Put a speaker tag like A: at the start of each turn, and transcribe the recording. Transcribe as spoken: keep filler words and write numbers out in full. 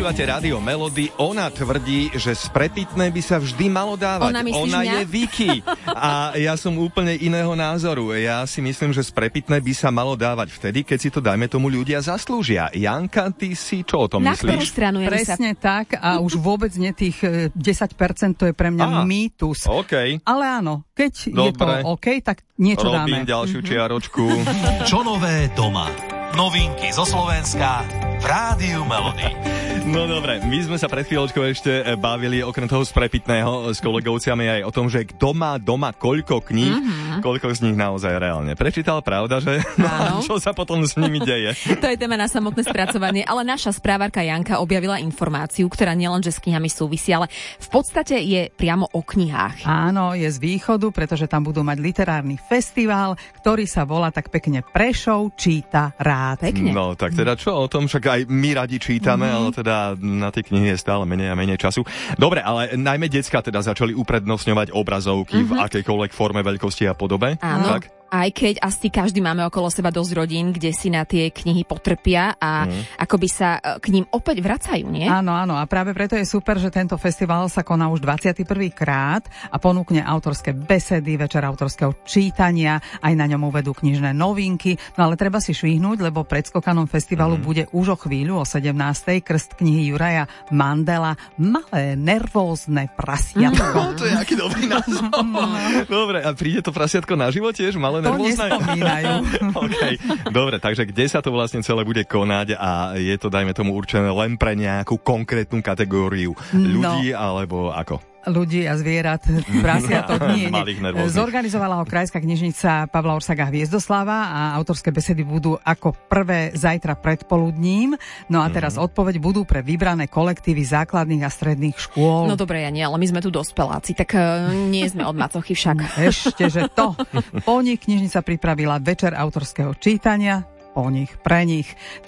A: Počúvate Rádio Melody. Ona tvrdí, že sprepitné by sa vždy malo dávať.
B: Ona,
A: Ona je Vicky. A ja som úplne iného názoru. Ja si myslím, že sprepitné by sa malo dávať vtedy, keď si to, dajme tomu, ľudia zaslúžia. Janka, ty si čo o tom
B: Na
A: myslíš?
B: Na ktorú stranu?
C: Presne tak. A už vôbec nie tých desať percent, to je pre mňa
A: Aha,
C: mýtus.
A: OK.
C: Ale áno, keď
A: Dobre.
C: je to OK, tak niečo
A: Robím
C: dáme.
A: ďalšiu mm-hmm. čiaročku.
D: Čo nové doma? Novinky zo Slovenska v Rádiu Melody.
A: No dobre, my sme sa pred chvíľočkou ešte bavili okrem toho sprepitného s kolegovciami aj o tom, že kto má doma koľko kníh, mm-hmm. koľko z nich naozaj reálne prečítal, pravda, že? No, čo sa potom s nimi deje?
B: To je téma na samotné spracovanie, ale naša správarka Janka objavila informáciu, ktorá nielenže s knihami súvisí, ale v podstate je priamo o knihách.
C: Áno, je z východu, pretože tam budú mať literárny festival, ktorý sa volá tak pekne Prešov číta rád.
B: Pekne.
A: No tak teda čo o tom, však aj my radi čítame, mm-hmm. ale teda na tie knihy je stále menej a menej času. Dobre, ale najmä decká teda začali uprednostňovať obrazovky mm-hmm. v akejkoľvek forme, veľkosti a podobe.
B: Áno.
A: Tak?
B: Aj keď asi každý máme okolo seba dosť rodín, kde si na tie knihy potrpia a mm. akoby sa k ním opäť vracajú, nie?
C: Áno, áno. A práve preto je super, že tento festival sa koná už dvadsiaty prvý krát a ponúkne autorské besedy, večer autorského čítania, aj na ňom uvedú knižné novinky. No ale treba si švihnúť, lebo predskokanom festivalu mm. bude už o chvíľu o sedemnástej krst knihy Juraja Mandela Malé nervózne prasiatko.
A: Mm. To je aký dobrý názov. Dobre, a príde to prasiatko na život tiež? Malé
C: To nespomínajú.
A: Okay. Dobre, takže kde sa to vlastne celé bude konať a je to, dajme tomu, určené len pre nejakú konkrétnu kategóriu ľudí, no. alebo ako?
C: Ľudí a zvierat, prasiatok, nie, nie. Zorganizovala ho Krajská knižnica Pavla Orsaga Hviezdoslava a autorské besedy budú ako prvé zajtra predpoludním. No a teraz mm-hmm. odpoveď budú pre vybrané kolektívy základných a stredných škôl.
B: No dobre, ja nie, ale my sme tu dospeláci, tak uh, nie sme od macochy však.
C: Ešte, že to. Po nich knižnica pripravila večer autorského čítania, po nich, pre nich.